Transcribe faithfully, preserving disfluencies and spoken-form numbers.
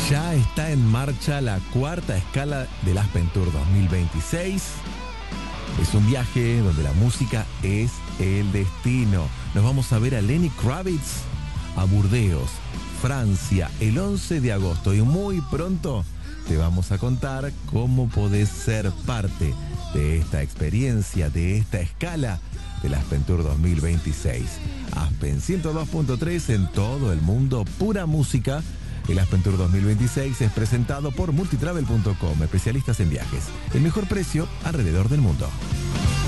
Ya está en marcha la cuarta escala del Aspen Tour dos mil veintiséis. Es un viaje donde la música es el destino. Nos vamos a ver a Lenny Kravitz a Burdeos, Francia, el once de agosto. Y muy pronto te vamos a contar cómo podés ser parte de esta experiencia, de esta escala del Aspen Tour dos mil veintiséis. Aspen ciento dos punto tres en todo el mundo, pura música. El Aspen Tour dos mil veintiséis es presentado por multitravel punto com, especialistas en viajes. El mejor precio alrededor del mundo.